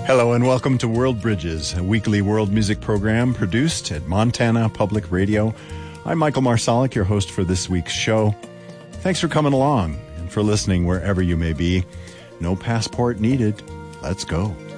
Hello and welcome to World Bridges, a weekly world music program produced at Montana Public Radio. I'm Michael Marsalic, your host for this week's show. Thanks for coming along and for listening wherever you may be. No passport needed. Let's go.